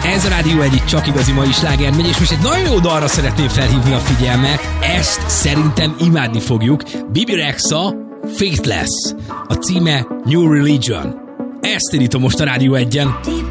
Ez a Rádió egyik csak igazi mai sláger megy, és most egy nagyon jó dalra szeretném felhívni a figyelmet. Ezt szerintem imádni fogjuk. Bibi Rexha, Faithless. A címe New Religion. Ezt indítom most a Rádió 1-en.